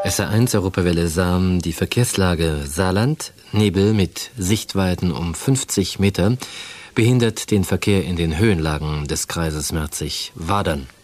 SR1 Europawelle Saarm, die Verkehrslage Saarland, Nebel mit Sichtweiten um 50 Meter, behindert den Verkehr in den Höhenlagen des Kreises Merzig-Wadern.